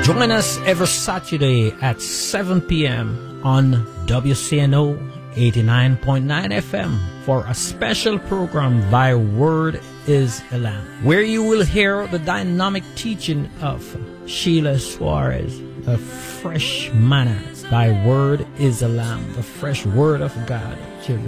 Join us every Saturday at 7 p.m. on WCNO 89.9 FM for a special program, Thy Word is a Lamp, where you will hear the dynamic teaching of Sheila Suarez, the fresh manna. Thy Word is a Lamp, the fresh Word of God. Children.